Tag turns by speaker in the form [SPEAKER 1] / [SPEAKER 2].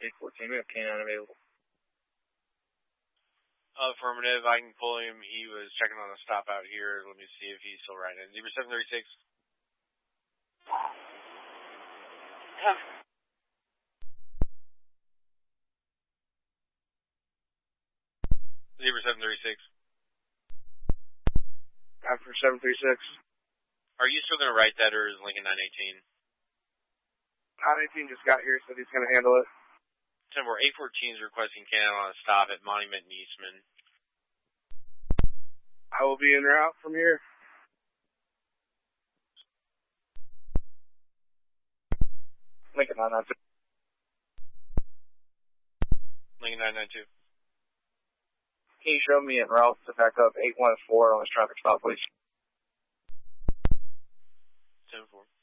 [SPEAKER 1] 814, we have K9 available.
[SPEAKER 2] Affirmative, I can pull him. He was checking on a stop out here. Let me see if he's still riding. 0736. 0736.
[SPEAKER 1] After 736.
[SPEAKER 2] Are you still going to write that, or is Lincoln 918?
[SPEAKER 1] 918 just got here, so he's going to handle it.
[SPEAKER 2] 10-4, 814 is requesting K9 on a stop at Monument and Eastman.
[SPEAKER 1] I will be en route from here. Lincoln 992.
[SPEAKER 2] Lincoln 992.
[SPEAKER 1] Can you show me en route to back up 814 on this traffic stop, please?
[SPEAKER 2] 10-4.